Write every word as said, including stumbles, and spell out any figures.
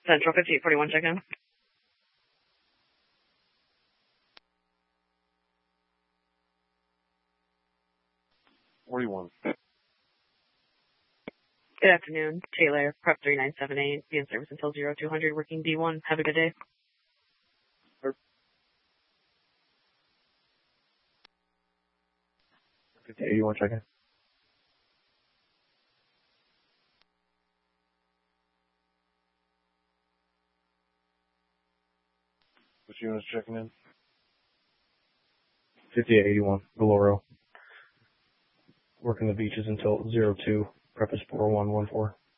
Central fifty-eight forty-one, check in. forty-one. Good afternoon. Taylor, prep three nine seven eight. Be in service until zero two hundred, working D one. Have a good day. fifty eighty-one, check in. Which unit's checking in? fifty-eight eighty-one, Valoro. Working the beaches until zero two, prep is four one one four.